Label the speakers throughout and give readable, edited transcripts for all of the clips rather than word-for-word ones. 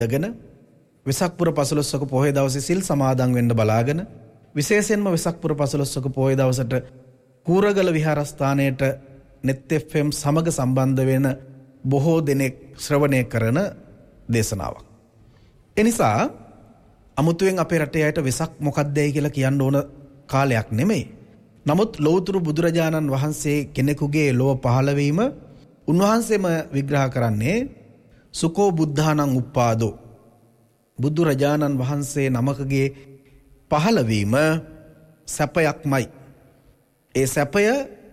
Speaker 1: ගෙන වෙසක් පුර 15ක පොහොය දවසේ සිල් සමාදන් වෙන්න බලාගෙන විශේෂයෙන්ම වෙසක් පුර 15ක පොහොය දවසට කූරගල විහාරස්ථානයට net FM සමග සම්බන්ධ වෙන බොහෝ දෙනෙක් ශ්‍රවණය කරන දේශනාවක්. එනිසා අමුතුවෙන් අපේ රටේ අයට වෙසක් මොකක්දයි කියලා කියන්න ඕන කාලයක් නෙමෙයි. නමුත් ලෞතර බුදුරජාණන් වහන්සේ කෙනෙකුගේ ලොව පහළවීම උන්වහන්සේම විග්‍රහ කරන්නේ සුකෝ බුද්ධානං උප්පාදෝ. බුදුරජාණන් වහන්සේ නමකගේ පහළවීම සැපයක්මයි. ඒ සැපය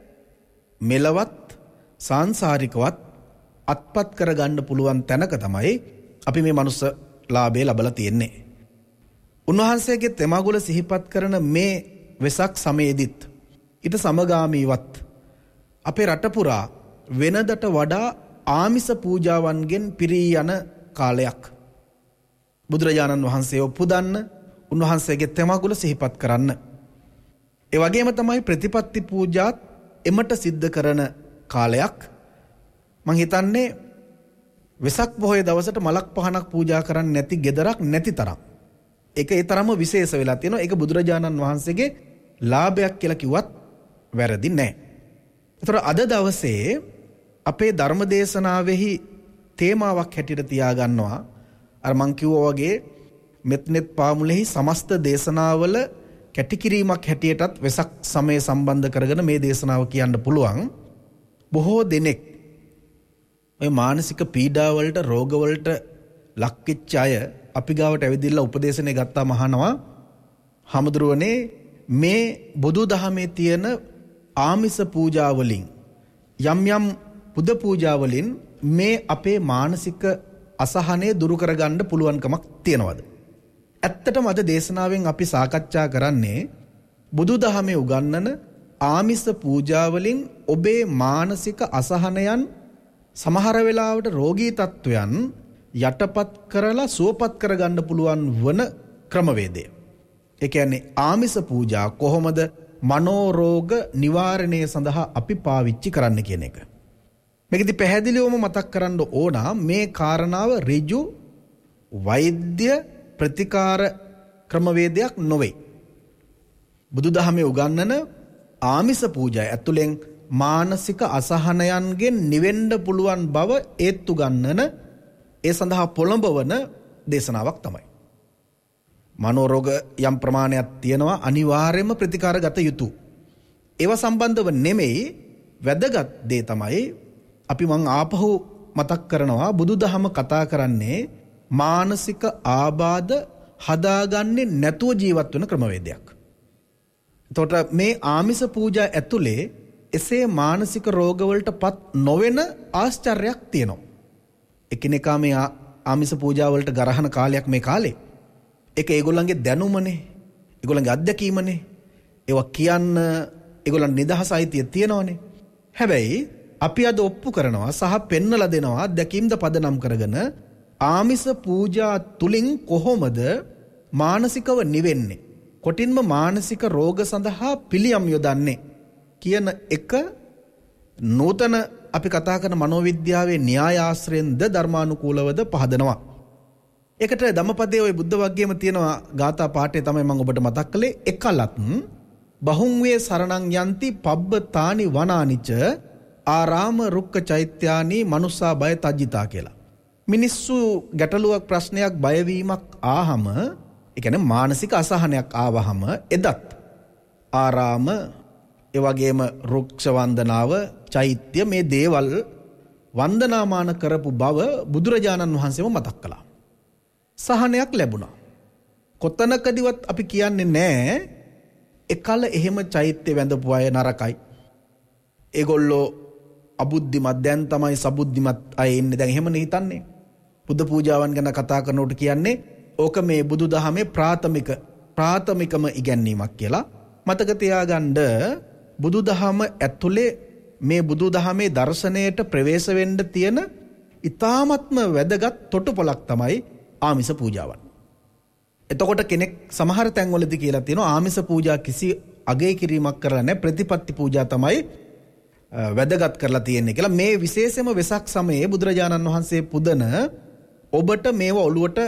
Speaker 1: මෙලවත් සාංසාරිකවත් අත්පත් කරගන්න පුළුවන් තැනක තමයි අපි මේ මනුස්ස ලාභය ලබලා තියෙන්නේ. උන්වහන්සේගේ තෙමගුල සිහිපත් කරන මේ වෙසක් සමයේදීත් ඊට සමගාමීවත් අපේ රට පුරා වෙනදට වඩා ආමිස පූජාවන්ගෙන් පිරී යන කාලයක්. බුදුරජාණන් වහන්සේ උපුදන්න උන්වහන්සේගේ තෙමගුල සිහිපත් කරන්න. ඒ වගේම තමයි ප්‍රතිපත්ති පූජාත් එමට සිද්ධ කරන කාලයක්. මං හිතන්නේ වෙසක් පොහොය දවසට මලක් පහනක් පූජා කරන්න නැති ගෙදරක් නැති තරම්. ඒක ඒ තරම විශේෂ වෙලා තියෙනවා. ඒක බුදුරජාණන් වහන්සේගේ ලාභයක් කියලා කිව්වත් වැරදි නැහැ. ඒතර අද දවසේ අපේ ධර්ම දේශනාවෙහි තේමාවක් හැටියට තියාගන්නවා. අර මං කිව්වා වගේ මෙත්නෙත් පාමුලෙහි සමස්ත දේශනාවල කැටිකිරීමක් හැටියටත් වෙසක් සමය සම්බන්ධ කරගෙන මේ දේශනාව කියන්න පුළුවන්. බොහෝ දෙනෙක් මේ මානසික පීඩාවලට රෝගවලට ලක්වෙච්ච අය අපි ගාවට ඇවිදින්න උපදේශනේ ගත්තාම අහනවා හමුදුරුවනේ මේ බුදු දහමේ තියෙන ආමිස පූජාවලින් යම් යම් පුද පූජාවලින් මේ අපේ මානසික අසහනය දුරු කරගන්න පුළුවන්කමක් තියනවද? ඇත්තටම අද දේශනාවෙන් අපි සාකච්ඡා කරන්නේ බුදු දහමේ උගන්වන ආමිස පූජාවලින් ඔබේ මානසික අසහනයන් සමහර වෙලාවට රෝගී තත්වයන් යටපත් කරලා සුවපත් කරගන්න පුළුවන් වන ක්‍රමවේදය. ඒ කියන්නේ ආමිස පූජා කොහොමද මනෝරෝග නිවාරණය සඳහා අපි පාවිච්චි කරන්න කියන එක. මේකෙදි පැහැදිලිවම මතක් කරන්න ඕන මේ කාරණාව ඍජු වෛද්‍ය ප්‍රතිකාර ක්‍රමවේදයක් නොවේ. බුදුදහමේ උගන්වන ආමිස පූජා ඇතුළෙන් මානසික අසහනයන්ගෙන් නිවෙන්න පුළුවන් බව ඒත්තු ගන්නන ඒ සඳහා පොළඹවන දේශනාවක් තමයි. මනෝරෝග යම් ප්‍රමාණයක් තියෙනවා අනිවාර්යයෙන්ම ප්‍රතිකාර ගත යුතුය. ඒව සම්බන්ධව නෙමෙයි වැදගත් දේ තමයි අපි මං ආපහු මතක් කරනවා බුදුදහම කතා කරන්නේ මානසික ආබාධ හදාගන්නේ නැතුව ජීවත් වෙන ක්‍රමවේදයක්. එතකොට මේ ආමිස පූජා ඇතුලේ එසේ මානසික රෝගවලටපත් නොවන ආශ්චර්යයක් තියෙනවා. එකිනෙකා මේ ආමිස පූජාවලට ගරහන කාලයක් මේ කාලේ. ඒක ඒගොල්ලන්ගේ දැනුමනේ. ඒගොල්ලන්ගේ අත්දැකීමනේ. ඒවා කියන්න ඒගොල්ලන් නිදහස අයිතිය තියෙනවනේ. හැබැයි අපි අද ඔප්පු කරනවා සහ පෙන්නලා දෙනවා දැකීම්ද පදනම් කරගෙන ආමිස පූජා තුලින් කොහොමද මානසිකව නිවෙන්නේ? කොටින්ම මානසික රෝග සඳහා පිළියම් යොදන්නේ කියන එක නූතන අපි කතා කරන මනෝවිද්‍යාවේ න්‍යාය ආශ්‍රයෙන්ද ධර්මානුකූලවද පහදනවා. ඒකට ධම්මපදයේ ওই බුද්ධ වග්ගයේම තියෙනවා ගාථා පාඨය තමයි මම ඔබට මතක් කළේ. එකලත් බහුං වේ සරණං යන්ති පබ්බතානි වනානිච ආරාම රුක්ක චෛත්‍යානි මනුස්සා බය තජ්ජිතා කියලා. මිනිස්සු ගැටලුවක් ප්‍රශ්නයක් බයවීමක් ආහම ඒ කියන්නේ මානසික අසහනයක් ආවහම එදත් ආරාම ඒ වගේම රුක්ෂ වන්දනාව චෛත්‍ය මේ දේවල් වන්දනාමාන කරපු බව බුදුරජාණන් වහන්සේම මතක් කළා. සහනයක් ලැබුණා. කොතනකදීවත් අපි කියන්නේ නැහැ එකල එහෙම චෛත්‍ය වැඳපු අය නරකයි. ඒගොල්ලෝ අබුද්ධිමත් දැන් තමයි සබුද්ධිමත් අය ඉන්නේ. දැන් එහෙමනේ හිතන්නේ. බුද්ධ පූජාවන් ගැන කතා කරනකොට කියන්නේ ඕක මේ බුදුදහමේ ප්‍රාථමිකම ඉගැන්වීමක් කියලා. මතක තියාගන්න බුදුදහම ඇතුලේ මේ බුදුදහමේ දර්ශනයට ප්‍රවේශ වෙන්න තියෙන ඊ타ත්ම වැදගත් තොටුපළක් තමයි ආමිස පූජාවන්. එතකොට කෙනෙක් සමහර තැන්වලදී කියලා තියෙනවා ආමිස පූජා කිසි අගය කිරීමක් කරලා නැහැ ප්‍රතිපත්ති පූජා තමයි වැදගත් කරලා තියෙන්නේ කියලා. මේ විශේෂයෙන්ම වෙසක් සමයේ බුදුරජාණන් වහන්සේ පුදන ඔබට මේව ඔළුවට